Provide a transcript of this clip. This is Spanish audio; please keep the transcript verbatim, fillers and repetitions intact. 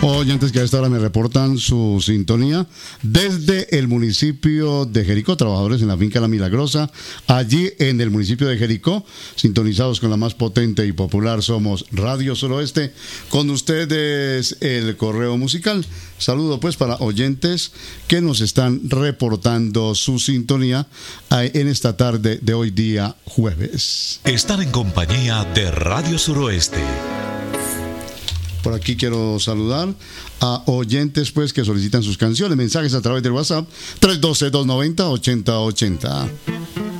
Oyentes que a esta hora me reportan su sintonía desde el municipio de Jericó, trabajadores en la finca La Milagrosa, allí en el municipio de Jericó, sintonizados con la más potente y popular Somos Radio Suroeste, con ustedes el correo musical. Saludo pues para oyentes que nos están reportando su sintonía en esta tarde de hoy día jueves. Están en compañía de Radio Suroeste. Por aquí quiero saludar a oyentes pues que solicitan sus canciones, mensajes a través del WhatsApp tres uno dos, dos nueve cero, ocho cero ocho cero.